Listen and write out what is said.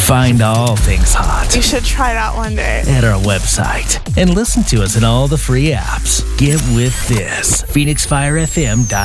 Find all things hot You should try it out one day. at our website and listen to us in all the free apps. Get with this. PhoenixFireFM.com.